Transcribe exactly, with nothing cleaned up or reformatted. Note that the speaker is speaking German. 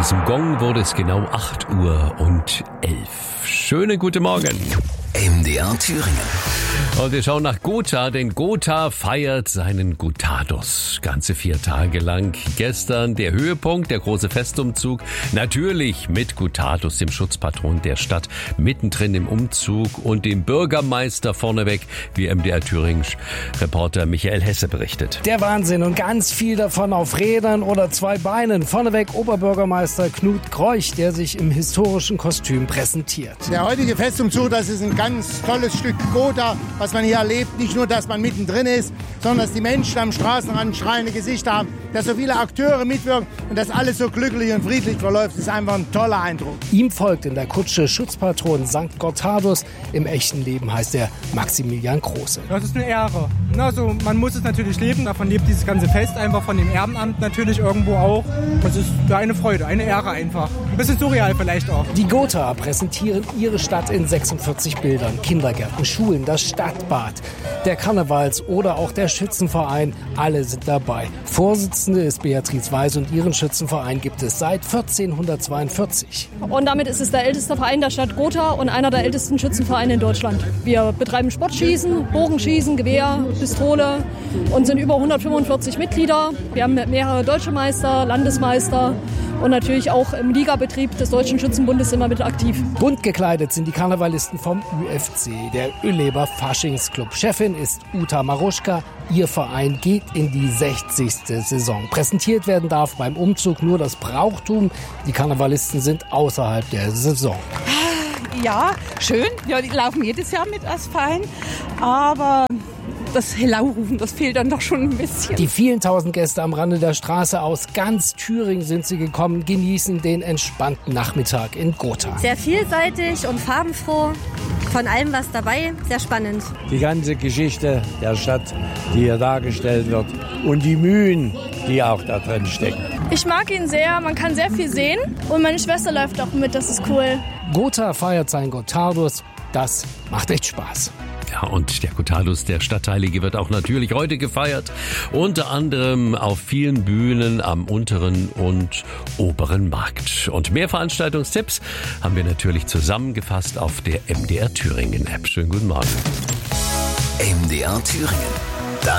diesem Gong wurde es genau acht Uhr und elf. Schönen guten Morgen. M D R Thüringen. Und wir schauen nach Gotha, denn Gotha feiert seinen Gotados. Ganze vier Tage lang. Gestern der Höhepunkt, der große Festumzug. Natürlich mit Gotados, dem Schutzpatron der Stadt, mittendrin im Umzug und dem Bürgermeister vorneweg, wie M D R Thüringen-Reporter Michael Hesse berichtet. Der Wahnsinn und ganz viel davon auf Rädern oder zwei Beinen. Vorneweg Oberbürgermeister Knut Greuch, der sich im historischen Kostüm präsentiert. Der heutige Festumzug, das ist ein ganz tolles Stück Gotha, was man hier erlebt. Nicht nur, dass man mittendrin ist, sondern dass die Menschen am Straßenrand schreiende Gesichter haben, dass so viele Akteure mitwirken und dass alles so glücklich und friedlich verläuft. Das ist einfach ein toller Eindruck. Ihm folgt in der Kutsche Schutzpatron Sankt Gotados. Im echten Leben heißt er Maximilian Große. Das ist eine Ehre. Also man muss es natürlich leben, davon lebt dieses ganze Fest einfach, von dem Ehrenamt natürlich irgendwo auch. Das ist eine Freude, eine Ehre einfach. Ein bisschen surreal vielleicht auch. Die Gotha präsentieren ihre Stadt in sechsundvierzig Bildern. Kindergärten, Schulen, das Stadtbad, der Karnevals- oder auch der Schützenverein, alle sind dabei. Vorsitzende ist Beatrice Weiß und ihren Schützenverein gibt es seit vierzehnhundertzweiundvierzig. Und damit ist es der älteste Verein der Stadt Gotha und einer der ältesten Schützenvereine in Deutschland. Wir betreiben Sportschießen, Bogenschießen, Gewehr, Pistole und sind über hundertfünfundvierzig Mitglieder. Wir haben mehrere deutsche Meister, Landesmeister und natürlich auch im Ligabetrieb des Deutschen Schützenbundes sind wir mit aktiv. Bunt gekleidet sind die Karnevalisten vom Ü F C, der Ueleber Faschingsclub. Chefin ist Uta Maruschka. Ihr Verein geht in die sechzigste Saison. Präsentiert werden darf beim Umzug nur das Brauchtum. Die Karnevalisten sind außerhalb der Saison. Ja, schön. Ja, die laufen jedes Jahr mit als Verein. Aber das Hello-Rufen, das fehlt dann doch schon ein bisschen. Die vielen tausend Gäste am Rande der Straße aus ganz Thüringen sind sie gekommen, genießen den entspannten Nachmittag in Gotha. Sehr vielseitig und farbenfroh, von allem was dabei, sehr spannend. Die ganze Geschichte der Stadt, die hier dargestellt wird und die Mühen, die auch da drin stecken. Ich mag ihn sehr, man kann sehr viel sehen und meine Schwester läuft auch mit, das ist cool. Gotha feiert sein Gotados, das macht echt Spaß. Ja, und der Gotados, der Stadtheilige, wird auch natürlich heute gefeiert. Unter anderem auf vielen Bühnen am unteren und oberen Markt. Und mehr Veranstaltungstipps haben wir natürlich zusammengefasst auf der M D R Thüringen App. Schönen guten Morgen. M D R Thüringen.